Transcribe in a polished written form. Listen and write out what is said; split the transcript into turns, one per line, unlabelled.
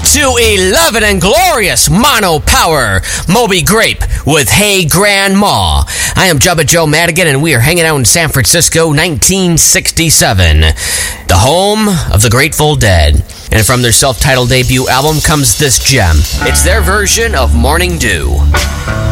to 11 and glorious Mono Power, Moby Grape with Hey Grandma. I am Jubba Joe Madigan, and we are hanging out in San Francisco, 1967, the home of the Grateful Dead. And from their self-titled debut album comes this gem. It's their version of Morning Dew.